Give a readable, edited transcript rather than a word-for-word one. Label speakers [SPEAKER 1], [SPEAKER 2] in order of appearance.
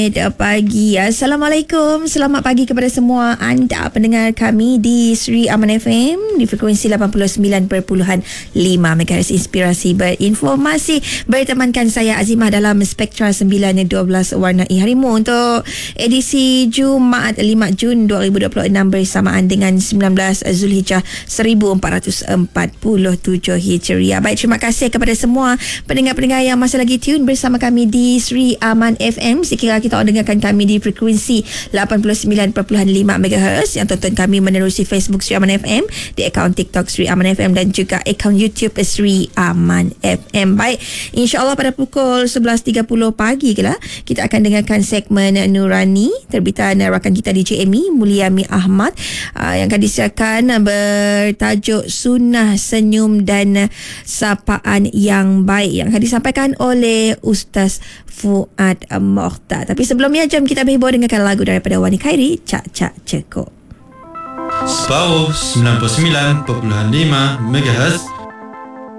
[SPEAKER 1] Pagi. Assalamualaikum. Selamat pagi kepada semua anda pendengar kami di Sri Aman FM di frekuensi 89.5 MHz Inspirasi Berinformasi. Bertemankan saya Azimah dalam Spektra 912 Warnai Harimu untuk edisi Jumaat 5 Jun 2026 bersamaan dengan 19 Zulhijjah 1447 Hijriah. Baik, terima kasih kepada semua pendengar-pendengar yang masih lagi tune bersama kami di Sri Aman FM. Sekiranya kita dengarkan kami di frekuensi 89.5 MHz, yang tonton kami menerusi Facebook Sri Aman FM, di akaun TikTok Sri Aman FM dan juga akaun YouTube Sri Aman FM. Baik, insyaAllah pada pukul 11.30 pagi kita akan dengarkan segmen Nurani terbitan rakan kita DJ Amy Mulyami Ahmad, yang akan disiarkan bertajuk Sunnah Senyum dan Sapaan yang Baik, yang akan disampaikan oleh Ustaz Fuad Mokhtar. Tapi sebelumnya, jom kita berhibur dengarkan lagu daripada Wani Khairi, Cak Cak Cekok.
[SPEAKER 2] Spau 99.5 MHz